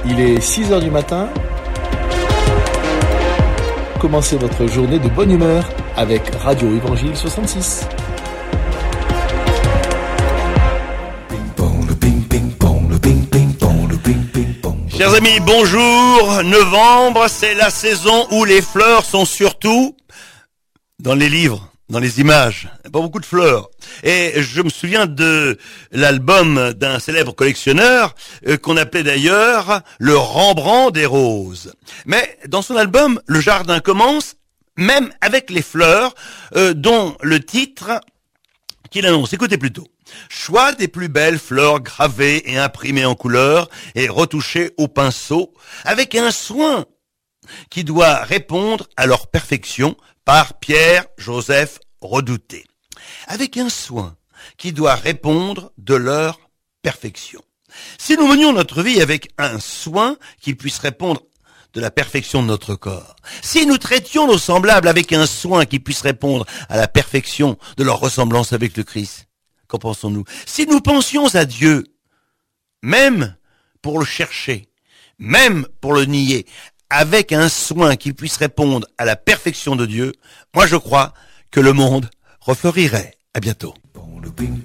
Il est 6h du matin. Commencez votre journée de bonne humeur avec Radio Évangile 66. Chers amis, bonjour. Novembre, c'est la saison où les fleurs sont surtout dans les livres, dans les images. Pas beaucoup de fleurs. Et je me souviens de l'album d'un célèbre collectionneur qu'on appelait d'ailleurs le Rembrandt des roses. Mais dans son album, le jardin commence même avec les fleurs dont le titre qu'il annonce. Écoutez plutôt. Choix des plus belles fleurs gravées et imprimées en couleur et retouchées au pinceau avec un soin qui doit répondre à leur perfection par Pierre-Joseph Redouté. Avec un soin qui doit répondre de leur perfection. Si nous menions notre vie avec un soin qui puisse répondre de la perfection de notre corps, si nous traitions nos semblables avec un soin qui puisse répondre à la perfection de leur ressemblance avec le Christ, qu'en pensons-nous? Si nous pensions à Dieu, même pour le chercher, même pour le nier, avec un soin qui puisse répondre à la perfection de Dieu, moi je crois que le monde refleurirait. À bientôt.